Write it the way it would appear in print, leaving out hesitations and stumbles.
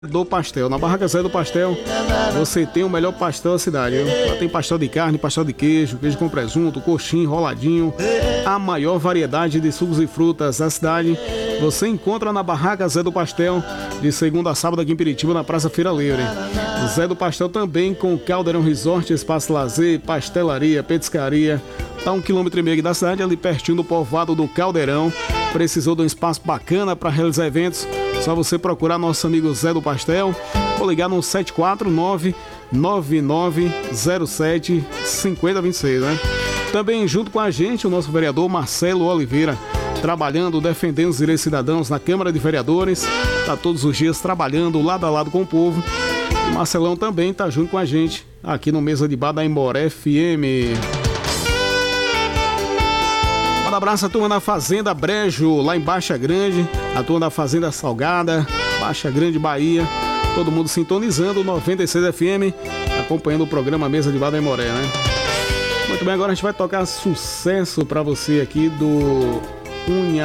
do pastel. Na Barraca Zé do Pastel, você tem o melhor pastel da cidade, viu? Lá tem pastel de carne, pastel de queijo, queijo com presunto, coxinha, enroladinho, a maior variedade de sucos e frutas da cidade. Você encontra na Barraca Zé do Pastel, de segunda a sábado aqui em Piritiba, na Praça Feira Livre. O Zé do Pastel também com Caldeirão Resort, espaço lazer, pastelaria, petiscaria. Tá 1,5 km da cidade, ali pertinho do povoado do Caldeirão. Precisou de um espaço bacana para realizar eventos? Só você procurar nosso amigo Zé do Pastel ou ligar no 749-9907-5026, né? Também junto com a gente o nosso vereador Marcelo Oliveira, trabalhando, defendendo os direitos cidadãos na Câmara de Vereadores. Tá todos os dias trabalhando lado a lado com o povo. E Marcelão também tá junto com a gente aqui no Mesa de Bar da Imoré FM. Um abraço à turma da Fazenda Brejo, lá em Baixa Grande, a turma da Fazenda Salgada, Baixa Grande, Bahia, todo mundo sintonizando 96 FM, acompanhando o programa Mesa de Bar da Imoré, né? Muito bem, agora a gente vai tocar sucesso pra você aqui do Unha